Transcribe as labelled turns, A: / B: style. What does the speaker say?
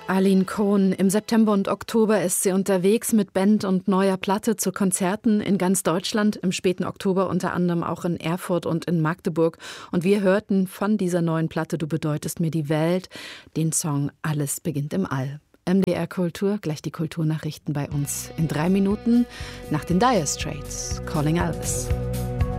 A: Arlene Cohn. Im September und Oktober ist sie unterwegs mit Band und neuer Platte zu Konzerten in ganz Deutschland. Im späten Oktober unter anderem auch in Erfurt und in Magdeburg. Und wir hörten von dieser neuen Platte Du bedeutest mir die Welt den Song Alles beginnt im All. MDR Kultur, gleich die Kulturnachrichten bei uns in 3 Minuten nach den Dire Straits. Calling Elvis.